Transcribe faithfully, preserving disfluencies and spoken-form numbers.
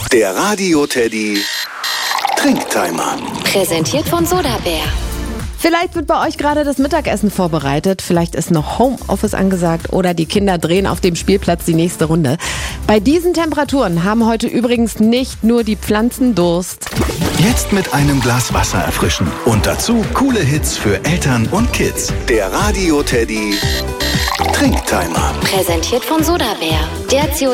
Der Radio Teddy Trinktimer. Präsentiert von Sodabär. Vielleicht wird bei euch gerade das Mittagessen vorbereitet, vielleicht ist noch Homeoffice angesagt oder die Kinder drehen auf dem Spielplatz die nächste Runde. Bei diesen Temperaturen haben heute übrigens nicht nur die Pflanzen Durst. Jetzt mit einem Glas Wasser erfrischen und dazu coole Hits für Eltern und Kids. Der Radio Teddy Trinktimer. Präsentiert von Sodabär. Der